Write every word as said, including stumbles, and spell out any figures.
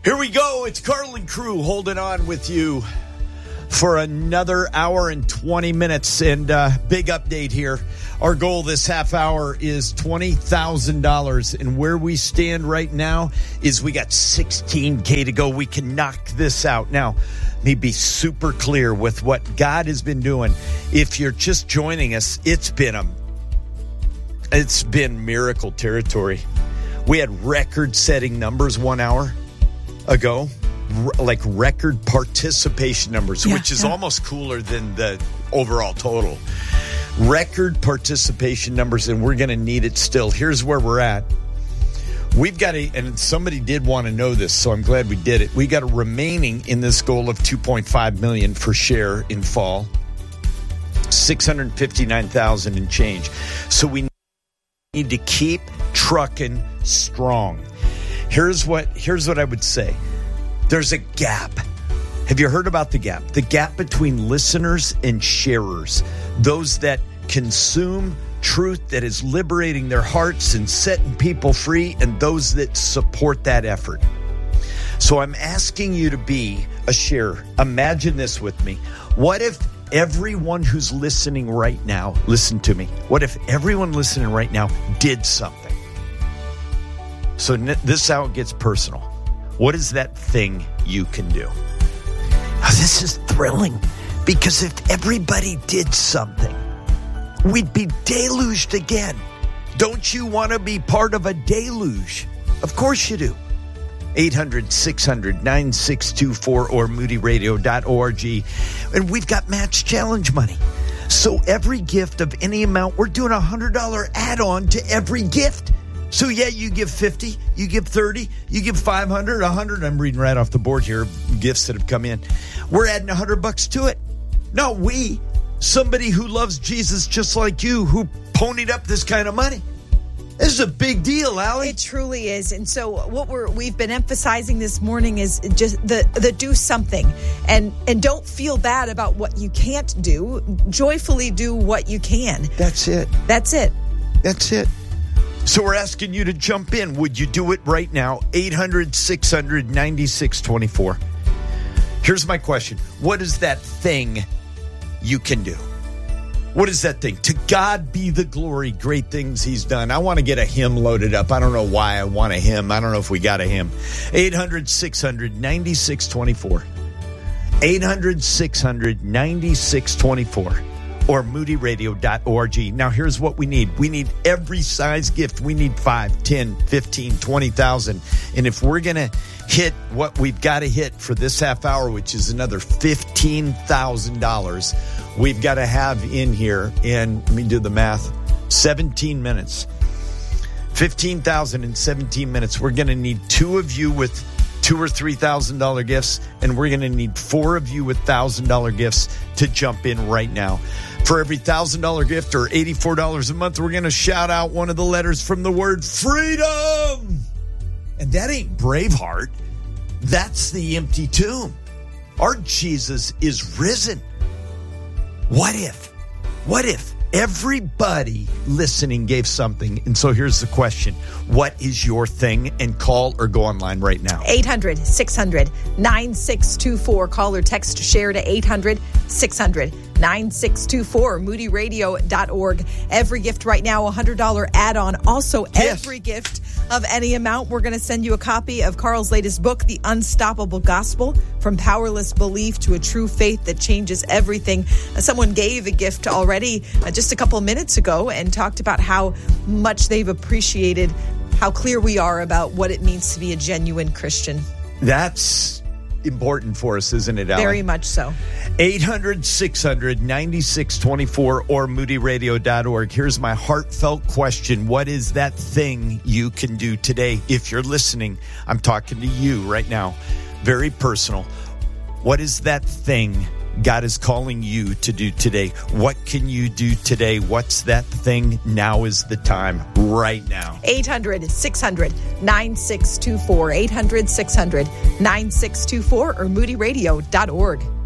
Here we go. It's Carl and crew holding on with you for another hour and twenty minutes. And uh, big update here. Our goal this half hour is twenty thousand dollars. And where we stand right now is we got sixteen K to go. We can knock this out. Now, let me be super clear with what God has been doing. If you're just joining us, it's been a, it's been miracle territory. We had record-setting numbers one hour ago, r- like record participation numbers, yeah, which is yeah. almost cooler than the overall total. Record participation numbers, and we're going to need it still. Here's where we're at. We've got a, and somebody did want to know this, so I'm glad we did it. We got a remaining in this goal of two point five million dollars for share in fall, six hundred fifty-nine thousand and change. So we need to keep trucking strong. Here's what here's what I would say. There's a gap. Have you heard about the gap? The gap between listeners and sharers, those that consume truth that is liberating their hearts and setting people free, and those that support that effort. So I'm asking you to be a sharer. Imagine this with me. What if everyone who's listening right now, listen to me, what if everyone listening right now did something? So this is how it gets personal. What is that thing you can do? Now, this is thrilling, because if everybody did something, we'd be deluged again. Don't you want to be part of a deluge? Of course you do. eight hundred, six hundred, nine six two four or moody radio dot org. And we've got Match Challenge money. So every gift of any amount, we're doing a one hundred dollars add-on to every gift. So yeah, you give fifty, you give thirty, you give five hundred, one hundred. I'm reading right off the board here, gifts that have come in. We're adding one hundred bucks to it. Not we, somebody who loves Jesus just like you, who ponied up this kind of money. This is a big deal, Allie. It truly is. And so what we're we've been emphasizing this morning is just the the do something, and and don't feel bad about what you can't do. Joyfully do what you can. That's it. That's it. That's it. So we're asking you to jump in. Would you do it right now? eight hundred, six hundred, ninety-six twenty-four. Here's my question. What is that thing you can do? What is that thing? To God be the glory, great things he's done. I want to get a hymn loaded up. I don't know why I want a hymn. I don't know if we got a hymn. eight hundred, six hundred, ninety-six twenty-four. eight hundred, six hundred, ninety-six twenty-four. Or moody radio dot org. Now, here's what we need. We need every size gift. We need five, ten, fifteen, twenty thousand. And if we're going to hit what we've got to hit for this half hour, which is another fifteen thousand dollars, we've got to have in here in, let me do the math, seventeen minutes. fifteen thousand in seventeen minutes. We're going to need two of you with two or three thousand dollar gifts, and we're going to need four of you with thousand dollar gifts to jump in right now. For every thousand dollar gift or eighty-four dollars a month, we're going to shout out one of the letters from the word freedom. And that ain't Braveheart. That's the empty tomb. Our Jesus is risen. What if? What if everybody listening gave something? And so here's the question. What is your thing? And call or go online right now. eight hundred, six hundred, nine six two four. Call or text share to eight hundred, six hundred, nine six two four. moody radio dot org. Every gift right now, a one hundred dollars add-on. Also, yes. Every gift of any amount, we're going to send you a copy of Carl's latest book, The Unstoppable Gospel, From Powerless Belief to a True Faith That Changes Everything. Uh, someone gave a gift already uh, just a couple minutes ago and talked about how much they've appreciated how clear we are about what it means to be a genuine Christian. That's important for us, isn't it, Allie? Very much so. eight hundred, six hundred, ninety-six twenty-four or moody radio dot org. Here's my heartfelt question. What is that thing you can do today? If you're listening, I'm talking to you right now. Very personal. What is that thing God is calling you to do today? What can you do today? What's that thing? Now is the time. Right now. eight hundred, six hundred, nine six two four. eight hundred, six hundred, nine six two four or moody radio dot org.